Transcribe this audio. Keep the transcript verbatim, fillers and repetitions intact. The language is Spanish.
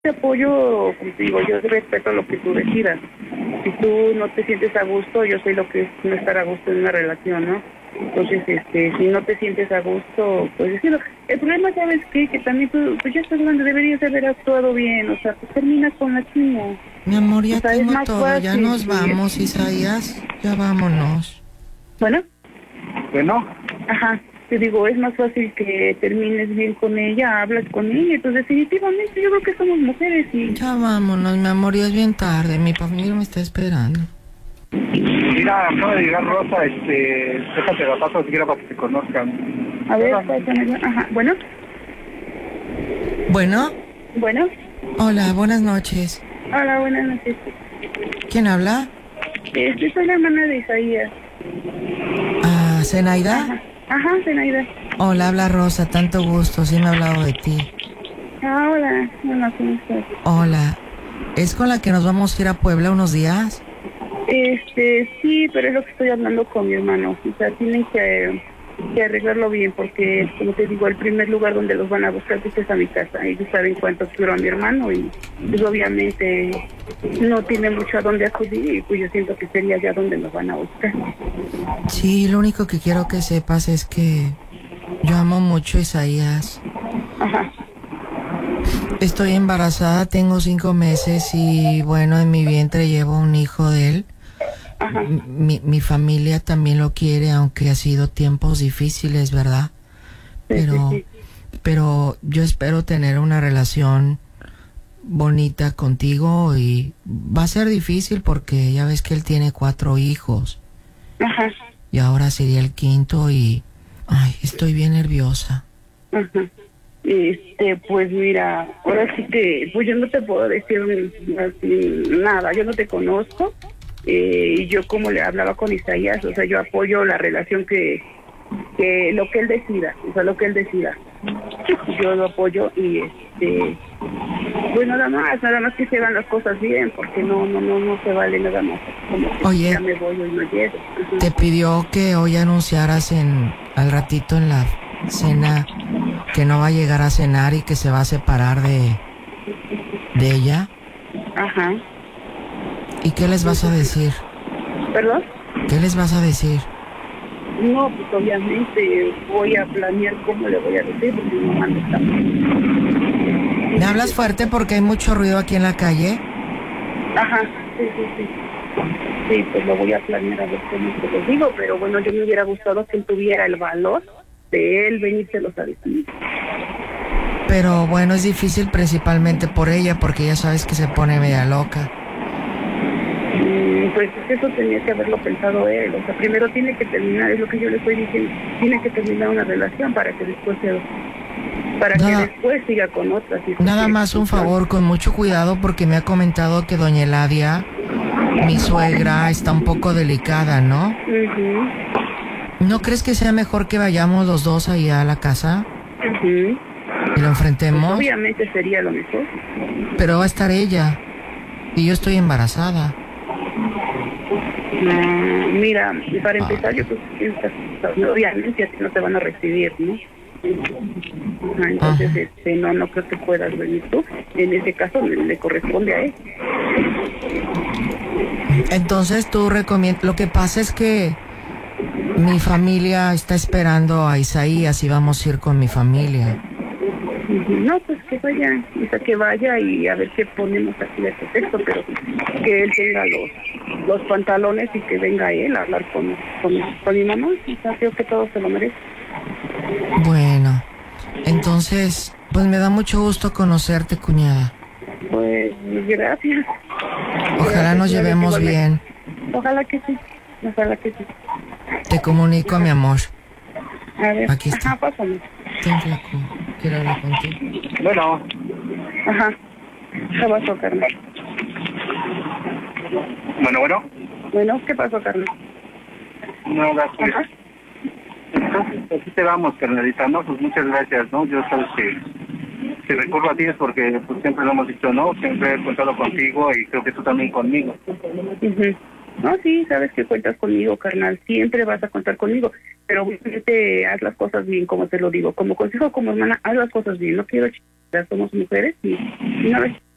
te apoyo, como te digo, yo respeto lo que tú decidas. Si tú no te sientes a gusto, yo sé lo que es no estar a gusto en una relación, ¿no? Entonces, este, si no te sientes a gusto, pues decirlo. El problema, ¿sabes qué? Que también tú, pues ya estás grande, deberías haber actuado bien, o sea, pues termina con la chimo. Mi amor, ya O sea, tengo es más todo, fácil, ya nos sí. vamos, Isaías, ya vámonos. Bueno, Bueno, ajá, te digo, es más fácil que termines bien con ella, hablas con ella, entonces definitivamente yo creo que somos mujeres y... Ya vámonos, mi amor, ya es bien tarde, mi familia me está esperando. mira, acaba de llegar Rosa, este, déjate la paso siquiera para que te conozcan. A ver, Hola. pásame, ajá, bueno, Bueno, bueno, hola, buenas noches. hola, buenas noches. ¿Quién habla? Este, soy la hermana de Isaías. Ah, ¿Zenaida? Ajá, ajá, Zenaida. Hola, habla Rosa, tanto gusto, sí me ha hablado de ti. Ah, hola, hola, ¿cómo estás? Hola, ¿es con la que nos vamos a ir a Puebla unos días? Este, sí, pero es lo que estoy hablando con mi hermano. O sea, tienen que, que arreglarlo bien porque, como te digo, el primer lugar donde los van a buscar pues, es a mi casa. Ellos saben cuánto quiero a mi hermano y pues obviamente no tiene mucho a dónde acudir y pues yo siento que sería allá donde nos van a buscar. Sí, lo único que quiero que sepas es que yo amo mucho a Isaías. Ajá. Estoy embarazada, tengo cinco meses y bueno, en mi vientre llevo un hijo de él. Ajá. Mi, mi familia también lo quiere, aunque ha sido tiempos difíciles, ¿verdad? Pero, Sí, sí, sí. pero yo espero tener una relación bonita contigo y va a ser difícil porque ya ves que él tiene cuatro hijos Ajá. y ahora sería el quinto y ay, estoy bien nerviosa. Ajá. Este, pues mira, ahora sí que, pues yo no te puedo decir así, nada, yo no te conozco, eh, y yo como le hablaba con Isaías, o sea, yo apoyo la relación que, que lo que él decida, o sea, lo que él decida, yo lo apoyo y este, pues nada más, nada más que se hagan las cosas bien, porque no, no, no, no se vale nada más, como que Oye, ya me voy hoy no llego. Ajá. te pidió que hoy anunciaras en al ratito en la cena que no va a llegar a cenar y que se va a separar de de ella. Ajá. ¿Y qué les vas a decir? ¿Perdón? ¿Qué les vas a decir? No, pues obviamente voy a planear cómo le voy a decir, porque mi mamá no está bien. ¿Me hablas fuerte porque hay mucho ruido aquí en la calle? Ajá, sí, sí, sí. Sí, pues lo voy a planear a ver cómo te lo digo, pero bueno, yo me hubiera gustado que él tuviera el valor de él venírselos a decir. Pero bueno, es difícil principalmente por ella, porque ya sabes que se pone media loca. Mm, Pues eso tenía que haberlo pensado él, o sea, primero tiene que terminar, es lo que yo le estoy diciendo, tiene que terminar una relación para que después se... para Nada- que después siga con otras. Y Nada más un favor, con mucho cuidado, porque me ha comentado que doña Eladia, mi suegra, está un poco delicada, ¿no? Ujú, ¿No crees que sea mejor que vayamos los dos allá a la casa ujú. y lo Pues enfrentemos? obviamente sería lo mejor. Pero va a estar ella y yo estoy embarazada. No, mira, para Ah. empezar, yo creo que estas cosas, ¿no? Obviamente a ti no te van a recibir, ¿no? Ajá, entonces, Ajá. este, no, no creo que puedas venir tú. En ese caso, le, le corresponde a él. Entonces tú recomiendas... Lo que pasa es que mi familia está esperando a Isaías y vamos a ir con mi familia. Ujú. No, pues que vaya, o sea, que vaya y a ver qué ponemos aquí de pretexto, pero que él tenga los, los pantalones y que venga él a hablar con, con, con mi mamá. O sea, creo que todo se lo merece. Bueno, entonces, pues me da mucho gusto conocerte, cuñada. Pues, gracias. Ojalá Gracias, nos gracias, llevemos igualmente. bien. Ojalá que sí, ojalá que sí. Te comunico, mi amor. A ver, Aquí está. ajá, pásame. Ten, flaco. Quiero hablar contigo. Bueno, Ajá, ¿qué pasó, carnal? bueno, bueno. Bueno, ¿qué pasó, carnal? No, gracias. Ajá. Entonces, así te vamos, carnalita, ¿no? Pues muchas gracias, ¿no? Yo sabes que si recurro a ti es porque pues, siempre lo hemos dicho, ¿no? Siempre he contado contigo y creo que tú también conmigo. Ujú. No, sí, sabes que cuentas conmigo, carnal. Siempre vas a contar conmigo. Pero obviamente haz las cosas bien, como te lo digo. Como consejo, como hermana, haz las cosas bien. No quiero chingar, somos mujeres y, y una vez